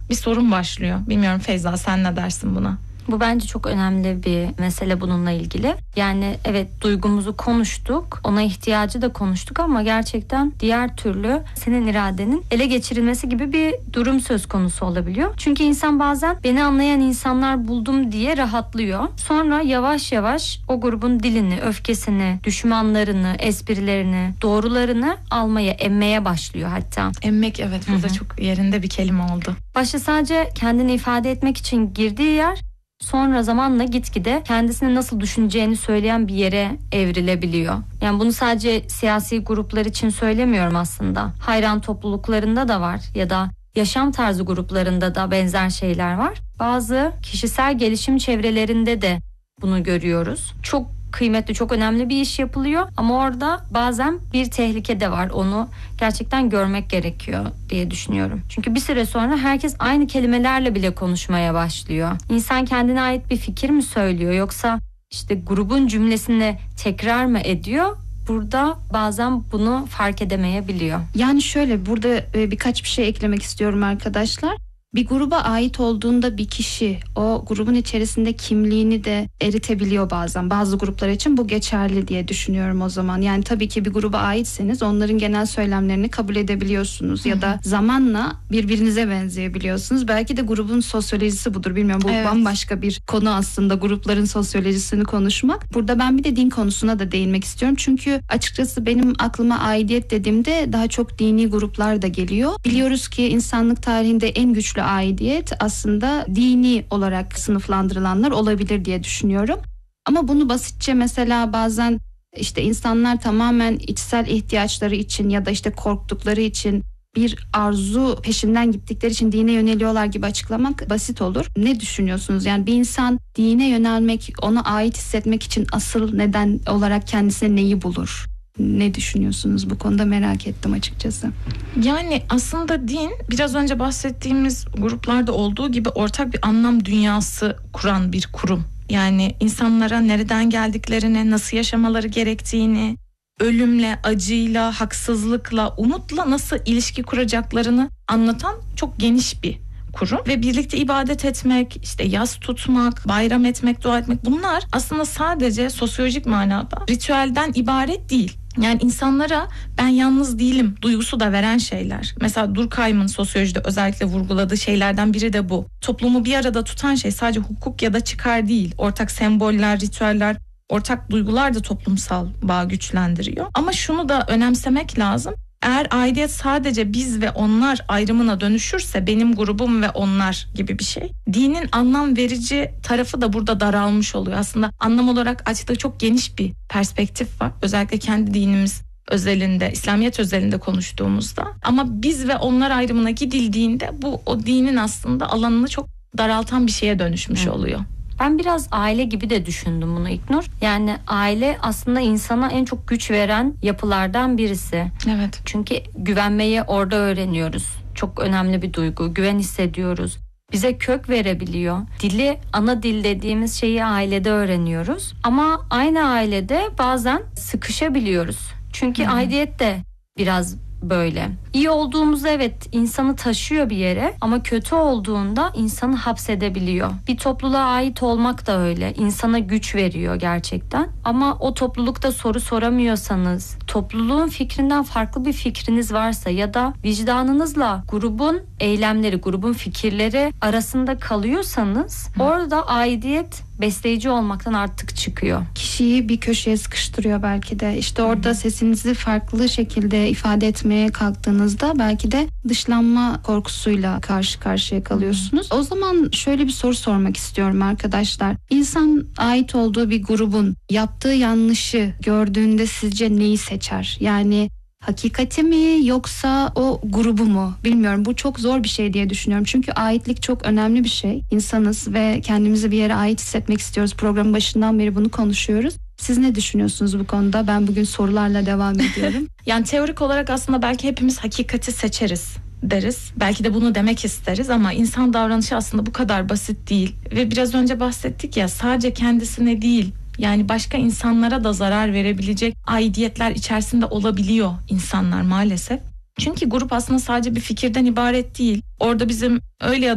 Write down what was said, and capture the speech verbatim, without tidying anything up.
bir sorun başlıyor. Bilmiyorum Feyza, sen ne dersin buna? Bu bence çok önemli bir mesele bununla ilgili. Yani evet, duygumuzu konuştuk, ona ihtiyacı da konuştuk ama gerçekten diğer türlü senin iradenin ele geçirilmesi gibi bir durum söz konusu olabiliyor. Çünkü insan bazen beni anlayan insanlar buldum diye rahatlıyor. Sonra yavaş yavaş o grubun dilini, öfkesini, düşmanlarını, esprilerini, doğrularını almaya, emmeye başlıyor hatta. Emmek, evet, burada Hı-hı. çok yerinde bir kelime oldu. Başta sadece kendini ifade etmek için girdiği yer, sonra zamanla gitgide kendisini nasıl düşüneceğini söyleyen bir yere evrilebiliyor. Yani bunu sadece siyasi gruplar için söylemiyorum aslında. Hayran topluluklarında da var ya da yaşam tarzı gruplarında da benzer şeyler var. Bazı kişisel gelişim çevrelerinde de bunu görüyoruz. Çok kıymetli, çok önemli bir iş yapılıyor ama orada bazen bir tehlike de var. Onu gerçekten görmek gerekiyor diye düşünüyorum. Çünkü bir süre sonra herkes aynı kelimelerle bile konuşmaya başlıyor. İnsan kendine ait bir fikir mi söylüyor yoksa işte grubun cümlesini tekrar mı ediyor? Burada bazen bunu fark edemeyebiliyor. Yani şöyle, burada birkaç bir şey eklemek istiyorum arkadaşlar. Bir gruba ait olduğunda bir kişi o grubun içerisinde kimliğini de eritebiliyor bazen. Bazı gruplar için bu geçerli diye düşünüyorum o zaman. Yani tabii ki bir gruba aitseniz onların genel söylemlerini kabul edebiliyorsunuz. Hı-hı. Ya da zamanla birbirinize benzeyebiliyorsunuz. Belki de grubun sosyolojisi budur, bilmiyorum. Bu evet. bambaşka bir konu aslında, grupların sosyolojisini konuşmak. Burada ben bir de din konusuna da değinmek istiyorum. Çünkü açıkçası benim aklıma aidiyet dediğimde daha çok dini gruplar da geliyor. Biliyoruz ki insanlık tarihinde en güçlü aidiyet aslında dini olarak sınıflandırılanlar olabilir diye düşünüyorum. Ama bunu basitçe mesela bazen işte insanlar tamamen içsel ihtiyaçları için ya da işte korktukları için, bir arzu peşinden gittikleri için dine yöneliyorlar gibi açıklamak basit olur. Ne düşünüyorsunuz? Yani bir insan dine yönelmek, ona ait hissetmek için asıl neden olarak kendisine neyi bulur? Ne düşünüyorsunuz bu konuda, merak ettim açıkçası. Yani aslında din, biraz önce bahsettiğimiz gruplarda olduğu gibi ortak bir anlam dünyası kuran bir kurum. Yani insanlara nereden geldiklerini, nasıl yaşamaları gerektiğini, ölümle, acıyla, haksızlıkla, umutla nasıl ilişki kuracaklarını anlatan çok geniş bir kurum. Ve birlikte ibadet etmek, işte yas tutmak, bayram etmek, dua etmek, bunlar aslında sadece sosyolojik manada ritüelden ibaret değil. Yani insanlara ben yalnız değilim duygusu da veren şeyler. Mesela Durkheim'ın sosyolojide özellikle vurguladığı şeylerden biri de bu. Toplumu bir arada tutan şey sadece hukuk ya da çıkar değil. Ortak semboller, ritüeller, ortak duygular da toplumsal bağı güçlendiriyor. Ama şunu da önemsemek lazım. Eğer aidiyet sadece biz ve onlar ayrımına dönüşürse, benim grubum ve onlar gibi bir şey, dinin anlam verici tarafı da burada daralmış oluyor. Aslında anlam olarak açtığı çok geniş bir perspektif var. Özellikle kendi dinimiz özelinde, İslamiyet özelinde konuştuğumuzda. Ama biz ve onlar ayrımına gidildiğinde bu o dinin aslında alanını çok daraltan bir şeye dönüşmüş Hı. oluyor. Ben biraz aile gibi de düşündüm bunu İlknur. Yani aile aslında insana en çok güç veren yapılardan birisi. Evet. Çünkü güvenmeyi orada öğreniyoruz. Çok önemli bir duygu. Güven hissediyoruz. Bize kök verebiliyor. Dili, ana dil dediğimiz şeyi ailede öğreniyoruz. Ama aynı ailede bazen sıkışabiliyoruz. Çünkü hmm. aidiyet de biraz böyle. İyi olduğumuzda evet insanı taşıyor bir yere ama kötü olduğunda insanı hapsedebiliyor. Bir topluluğa ait olmak da öyle. İnsana güç veriyor gerçekten. Ama o toplulukta soru soramıyorsanız, topluluğun fikrinden farklı bir fikriniz varsa ya da vicdanınızla grubun eylemleri, grubun fikirleri arasında kalıyorsanız Hı. orada aidiyet besleyici olmaktan artık çıkıyor. Kişiyi bir köşeye sıkıştırıyor belki de. İşte orada Hı. sesinizi farklı şekilde ifade etmeye kalktığınızda belki de dışlanma korkusuyla karşı karşıya kalıyorsunuz. Hı. O zaman şöyle bir soru sormak istiyorum arkadaşlar. İnsan ait olduğu bir grubun yaptığı yanlışı gördüğünde sizce neyi seçer? Yani hakikati mi yoksa o grubu mu? Bilmiyorum. Bu çok zor bir şey diye düşünüyorum. Çünkü aitlik çok önemli bir şey. İnsanız ve kendimizi bir yere ait hissetmek istiyoruz. Programın başından beri bunu konuşuyoruz. Siz ne düşünüyorsunuz bu konuda? Ben bugün sorularla devam ediyorum. Yani teorik olarak aslında belki hepimiz hakikati seçeriz deriz. Belki de bunu demek isteriz ama insan davranışı aslında bu kadar basit değil. Ve biraz önce bahsettik ya, sadece kendisine değil, yani başka insanlara da zarar verebilecek aidiyetler içerisinde olabiliyor insanlar maalesef. Çünkü grup aslında sadece bir fikirden ibaret değil. Orada bizim öyle ya da